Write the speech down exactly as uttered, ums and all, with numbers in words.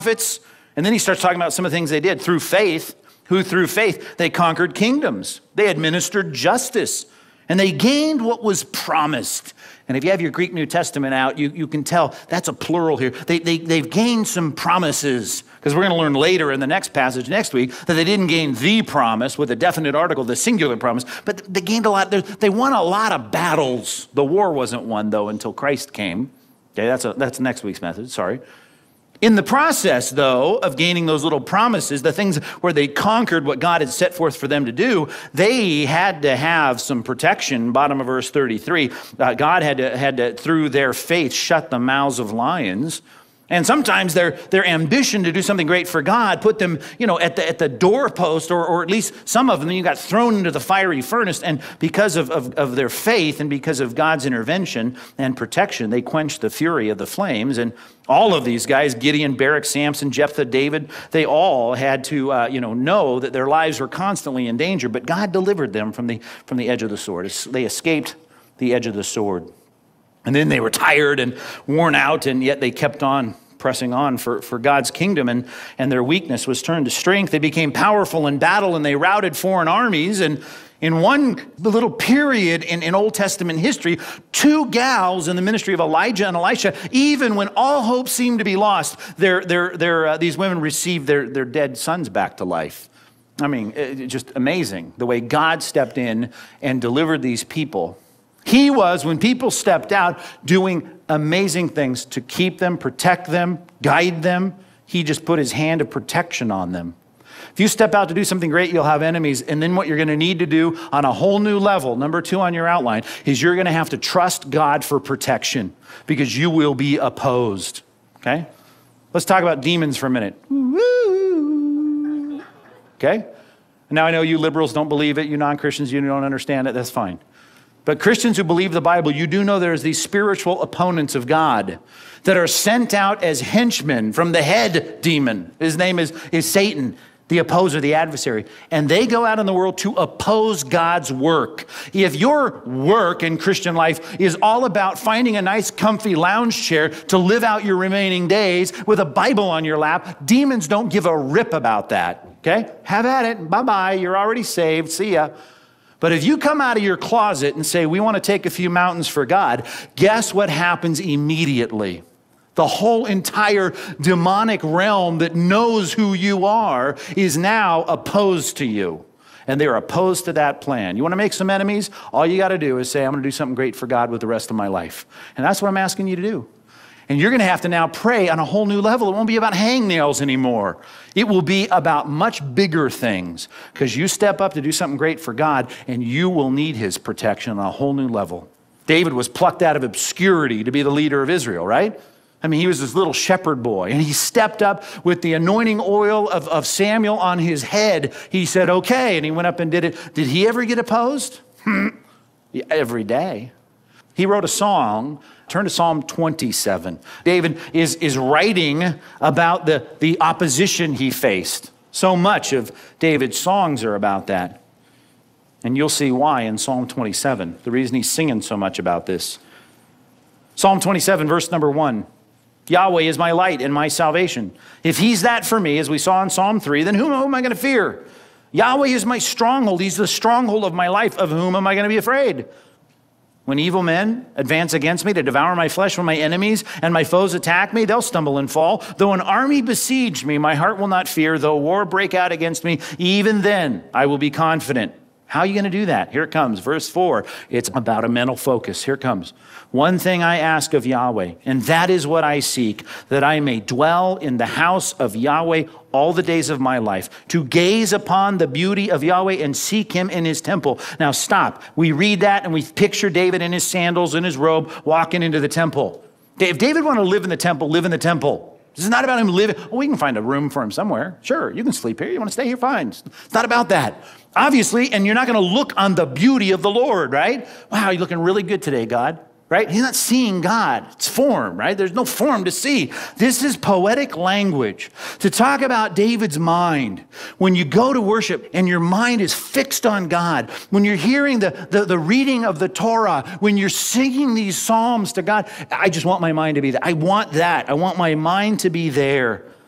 prophets. And then he starts talking about some of the things they did through faith, who through faith, they conquered kingdoms. They administered justice. And they gained what was promised. And if you have your Greek New Testament out, you, you can tell that's a plural here. They, they, they've gained some promises. Because we're going to learn later in the next passage next week that they didn't gain the promise with a definite article, the singular promise. But they gained a lot. They won a lot of battles. The war wasn't won, though, until Christ came. Okay, that's, a, that's next week's message, sorry. In the process, though, of gaining those little promises, the things where they conquered what God had set forth for them to do, they had to have some protection. Bottom of verse thirty-three, uh, God had to, had to, through their faith, shut the mouths of lions. And sometimes their, their ambition to do something great for God put them, you know, at the, at the doorpost, or, or at least some of them, you got thrown into the fiery furnace. And because of, of, of their faith and because of God's intervention and protection, they quenched the fury of the flames. And all of these guys, Gideon, Barak, Samson, Jephthah, David, they all had to, uh, you know, know that their lives were constantly in danger. But God delivered them from the, from the edge of the sword. They escaped the edge of the sword. And then they were tired and worn out, and yet they kept on pressing on for, for God's kingdom, and, and their weakness was turned to strength. They became powerful in battle, and they routed foreign armies. And in one little period in, in Old Testament history, two gals in the ministry of Elijah and Elisha, even when all hope seemed to be lost, their, their, their, uh, these women received their, their dead sons back to life. I mean, it, just amazing the way God stepped in and delivered these people. He was, when people stepped out, doing amazing things to keep them, protect them, guide them. He just put his hand of protection on them. If you step out to do something great, you'll have enemies. And then what you're going to need to do on a whole new level, number two on your outline, is you're going to have to trust God for protection, because you will be opposed. Okay? Let's talk about demons for a minute. Okay? Now I know you liberals don't believe it. You non-Christians, you don't understand it. That's fine. But Christians who believe the Bible, you do know there's these spiritual opponents of God that are sent out as henchmen from the head demon. His name is, is Satan, the opposer, the adversary. And they go out in the world to oppose God's work. If your work in Christian life is all about finding a nice comfy lounge chair to live out your remaining days with a Bible on your lap, demons don't give a rip about that. Okay? Have at it. Bye-bye. You're already saved. See ya. But if you come out of your closet and say, we want to take a few mountains for God, guess what happens immediately? The whole entire demonic realm that knows who you are is now opposed to you. And they're opposed to that plan. You want to make some enemies? All you got to do is say, I'm going to do something great for God with the rest of my life. And that's what I'm asking you to do. And you're going to have to now pray on a whole new level. It won't be about hangnails anymore. It will be about much bigger things, because you step up to do something great for God, and you will need his protection on a whole new level. David was plucked out of obscurity to be the leader of Israel, right? I mean, he was this little shepherd boy, and he stepped up with the anointing oil of, of Samuel on his head. He said, okay, and he went up and did it. Did he ever get opposed? Yeah, every day. He wrote a song. Turn to Psalm twenty-seven. David is, is writing about the, the opposition he faced. So much of David's songs are about that. And you'll see why in Psalm twenty-seven, the reason he's singing so much about this. Psalm twenty-seven, verse number one. Yahweh is my light and my salvation. If he's that for me, as we saw in Psalm three, then whom, whom am I going to fear? Yahweh is my stronghold. He's the stronghold of my life. Of whom am I going to be afraid? When evil men advance against me to devour my flesh, when my enemies and my foes attack me, they'll stumble and fall. Though an army besiege me, my heart will not fear. Though war break out against me, even then I will be confident. How are you going to do that? Here it comes, verse four. It's about a mental focus. Here it comes. One thing I ask of Yahweh, and that is what I seek, that I may dwell in the house of Yahweh all the days of my life, to gaze upon the beauty of Yahweh and seek him in his temple. Now stop. We read that and we picture David in his sandals and his robe walking into the temple. If David wanted to live in the temple, live in the temple. This is not about him living. Oh, we can find a room for him somewhere. Sure, you can sleep here. You want to stay here? Fine. It's not about that. Obviously, and you're not going to look on the beauty of the Lord, right? Wow, you're looking really good today, God. Right? He's not seeing God. It's form, right? There's no form to see. This is poetic language to talk about David's mind. When you go to worship and your mind is fixed on God, when you're hearing the, the, the reading of the Torah, when you're singing these psalms to God, I just want my mind to be there. I want that. I want my mind to be there.